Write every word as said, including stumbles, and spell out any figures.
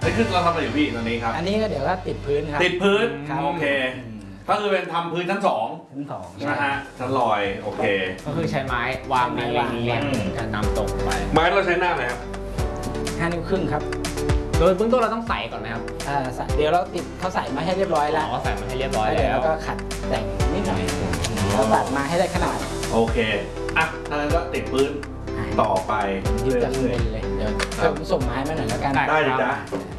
นี่คือเราทำอะไรอยู่พี่ตอนนี้ครับอันนี้ก็เดี๋ยวก็ติดพื้นครับติดพื้นครับโอเคก็คือเป็นทำพื้นชั้นสองชั้นสองนะฮะชั้นลอยโอเคก็คือใช้ไม้วางเรียงเรียงจะนำตรงไปไม้เราใช้หน้าไหนครับห้านิ้วครึ่งครับโดยเบื้องต้นเราต้องใส่ก่อนไหมครับอ่าเดี๋ยวเราติดเขาใส่มาให้เรียบร้อยแล้วก็ใส่มาให้เรียบร้อยแล้วแล้วก็ขัดแต่งนิดหน่อยเราตัดมาให้ได้ขนาดโอเคอ่ะถ้างั้นก็ติดพื้นต่อไปยืดจากเรื่อยๆเลยเดี๋ยวผมส่งไม้มาหน่อยแล้วกันได้เลยจ้ะ